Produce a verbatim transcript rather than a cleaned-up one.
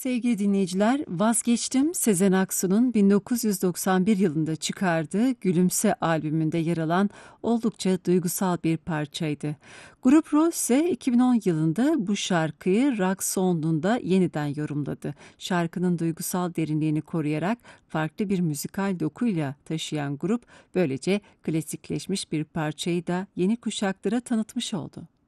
Sevgili dinleyiciler, Vazgeçtim Sezen Aksu'nun bin dokuz yüz doksan bir yılında çıkardığı Gülümse albümünde yer alan oldukça duygusal bir parçaydı. Grup Ruh ise iki bin on yılında bu şarkıyı rock sound'unda yeniden yorumladı. Şarkının duygusal derinliğini koruyarak farklı bir müzikal dokuyla taşıyan grup böylece klasikleşmiş bir parçayı da yeni kuşaklara tanıtmış oldu.